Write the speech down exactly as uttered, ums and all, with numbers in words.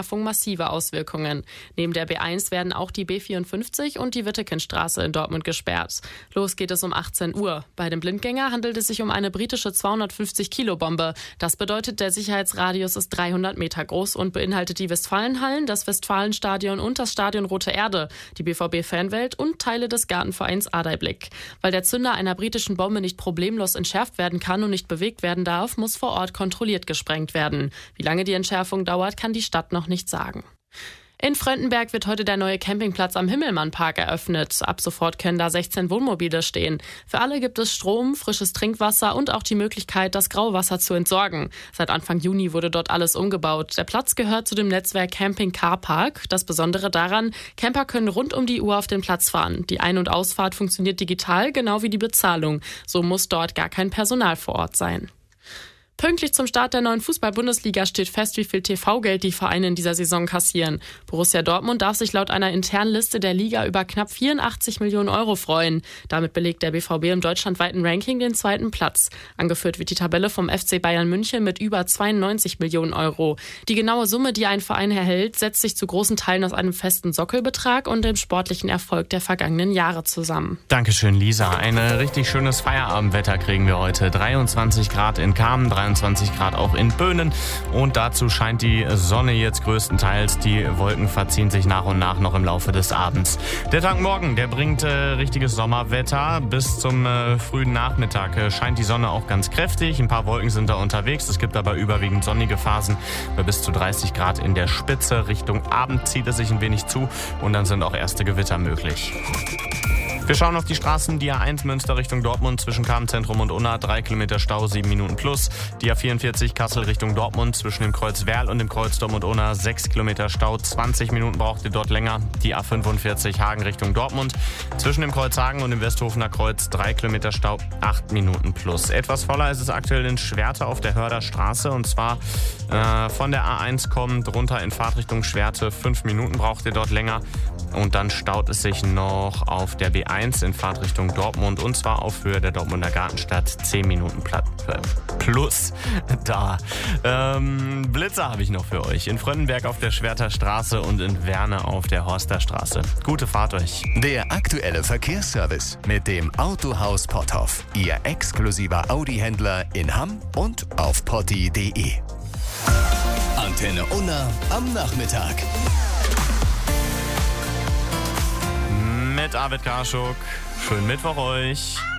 Entschärfung massive Auswirkungen. Neben der B eins werden auch die B vierundfünfzig und die Wittekindstraße in Dortmund gesperrt. Los geht es um achtzehn Uhr. Bei dem Blindgänger handelt es sich um eine britische zweihundertfünfzig Kilo Bombe. Das bedeutet, der Sicherheitsradius ist dreihundert Meter groß und beinhaltet die Westfalenhallen, das Westfalenstadion und das Stadion Rote Erde, die B V B-Fanwelt und Teile des Gartenvereins Ardeyblick. Weil der Zünder einer britischen Bombe nicht problemlos entschärft werden kann und nicht bewegt werden darf, muss vor Ort kontrolliert gesprengt werden. Wie lange die Entschärfung dauert, kann die Stadt noch nicht sagen. In Fröndenberg wird heute der neue Campingplatz am Himmelmann-Park eröffnet. Ab sofort können da sechzehn Wohnmobile stehen. Für alle gibt es Strom, frisches Trinkwasser und auch die Möglichkeit, das Grauwasser zu entsorgen. Seit Anfang Juni wurde dort alles umgebaut. Der Platz gehört zu dem Netzwerk Camping Car Park. Das Besondere daran, Camper können rund um die Uhr auf den Platz fahren. Die Ein- und Ausfahrt funktioniert digital, genau wie die Bezahlung. So muss dort gar kein Personal vor Ort sein. Pünktlich zum Start der neuen Fußball-Bundesliga steht fest, wie viel T V-Geld die Vereine in dieser Saison kassieren. Borussia Dortmund darf sich laut einer internen Liste der Liga über knapp vierundachtzig Millionen Euro freuen. Damit belegt der B V B im deutschlandweiten Ranking den zweiten Platz. Angeführt wird die Tabelle vom F C Bayern München mit über zweiundneunzig Millionen Euro. Die genaue Summe, die ein Verein erhält, setzt sich zu großen Teilen aus einem festen Sockelbetrag und dem sportlichen Erfolg der vergangenen Jahre zusammen. Dankeschön, Lisa. Ein richtig schönes Feierabendwetter kriegen wir heute. dreiundzwanzig Grad in Kamen, dreiundzwanzig Grad auch in Böhnen und dazu scheint die Sonne jetzt größtenteils. Die Wolken verziehen sich nach und nach noch im Laufe des Abends. Der Tag morgen, der bringt äh, richtiges Sommerwetter. Bis zum äh, frühen Nachmittag äh, scheint die Sonne auch ganz kräftig. Ein paar Wolken sind da unterwegs. Es gibt aber überwiegend sonnige Phasen bei bis zu dreißig Grad in der Spitze. Richtung Abend zieht es sich ein wenig zu und dann sind auch erste Gewitter möglich. Wir schauen auf die Straßen. Die A eins Münster Richtung Dortmund zwischen Kamen-Zentrum und Unna. drei Kilometer Stau, sieben Minuten plus. Die A vierundvierzig Kassel Richtung Dortmund zwischen dem Kreuz Werl und dem Kreuz Dortmund-Unna. sechs Kilometer Stau, zwanzig Minuten braucht ihr dort länger. Die A fünfundvierzig Hagen Richtung Dortmund zwischen dem Kreuz Hagen und dem Westhofener Kreuz. drei Kilometer Stau, acht Minuten plus. Etwas voller ist es aktuell in Schwerte auf der Hörder Straße. Und zwar äh, von der A eins kommt runter in Fahrtrichtung Schwerte. fünf Minuten braucht ihr dort länger. Und dann staut es sich noch auf der B eins in Fahrtrichtung Dortmund und zwar auf Höhe der Dortmunder Gartenstadt zehn Minuten plus da. Ähm, Blitzer habe ich noch für euch. In Fröndenberg auf der Schwerter Straße und in Werne auf der Horster Straße. Gute Fahrt euch. Der aktuelle Verkehrsservice mit dem Autohaus Potthoff. Ihr exklusiver Audi-Händler in Hamm und auf potti punkt de. Antenne Unna am Nachmittag. Mit Arvid Karschuk. Schönen Mittwoch euch.